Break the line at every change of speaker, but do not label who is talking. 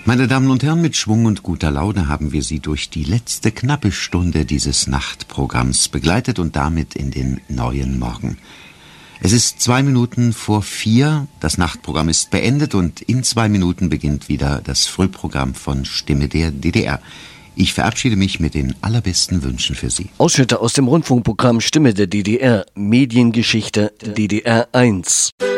Meine Damen und Herren, mit Schwung und guter Laune haben wir Sie durch die letzte knappe Stunde dieses Nachtprogramms begleitet und damit in den neuen Morgen. Es ist 2 Minuten vor 4, das Nachtprogramm ist beendet und in 2 Minuten beginnt wieder das Frühprogramm von Stimme der DDR. Ich verabschiede mich mit den allerbesten Wünschen für Sie.
Ausschnitte aus dem Rundfunkprogramm Stimme der DDR, Mediengeschichte DDR 1.